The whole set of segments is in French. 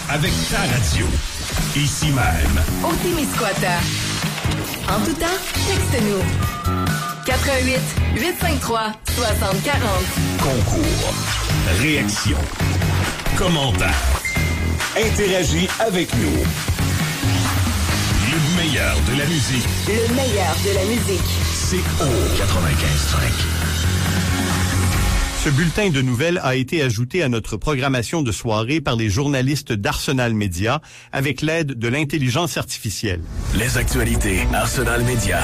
avec ta radio. Ici même. Au Témiscouata. En tout temps, texte-nous. 88 853 6040. Concours. Réaction. Commentaire. Interagis avec nous. Le meilleur de la musique. Le meilleur de la musique. C'est au 95.5. Ce bulletin de nouvelles a été ajouté à notre programmation de soirée par les journalistes d'Arsenal Média avec l'aide de l'intelligence artificielle. Les actualités Arsenal Média.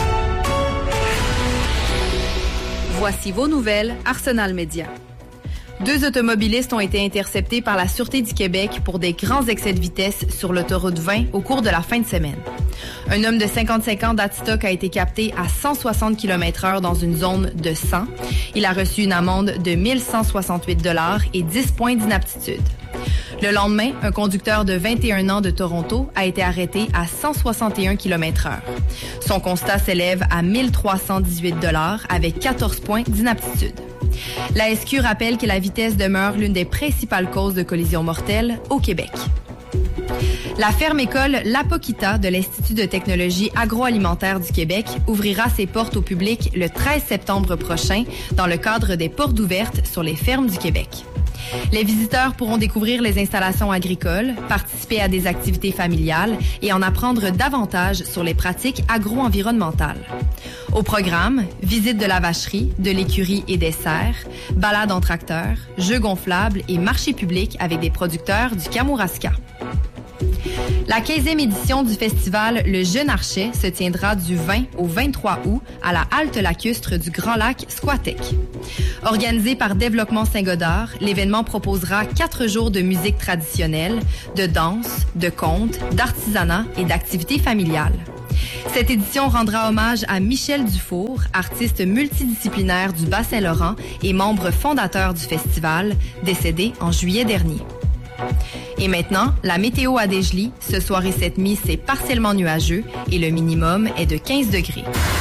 Voici vos nouvelles Arsenal Média. 2 automobilistes ont été interceptés par la Sûreté du Québec pour des grands excès de vitesse sur l'autoroute 20 au cours de la fin de semaine. Un homme de 55 ans d'Adstock a été capté à 160 km/h dans une zone de 100. Il a reçu une amende de 1 168 $ et 10 points d'inaptitude. Le lendemain, un conducteur de 21 ans de Toronto a été arrêté à 161 km/h. Son constat s'élève à 1 318 $ avec 14 points d'inaptitude. La SQ rappelle que la vitesse demeure l'une des principales causes de collisions mortelles au Québec. La ferme-école L'Apoquita de l'Institut de technologie agroalimentaire du Québec ouvrira ses portes au public le 13 septembre prochain dans le cadre des portes ouvertes sur les fermes du Québec. Les visiteurs pourront découvrir les installations agricoles, participer à des activités familiales et en apprendre davantage sur les pratiques agro-environnementales. Au programme, visite de la vacherie, de l'écurie et des serres, balade en tracteur, jeux gonflables et marché public avec des producteurs du Kamouraska. La 15e édition du festival Le Jeune Archet se tiendra du 20 au 23 août à la halte lacustre du Grand Lac Squatec. Organisé par Développement Saint-Godard, l'événement proposera 4 jours de musique traditionnelle, de danse, de contes, d'artisanat et d'activités familiales. Cette édition rendra hommage à Michel Dufour, artiste multidisciplinaire du Bas-Saint-Laurent et membre fondateur du festival, décédé en juillet dernier. Et maintenant, la météo à Dégelis. Ce soir et cette nuit, c'est partiellement nuageux et le minimum est de 15 degrés.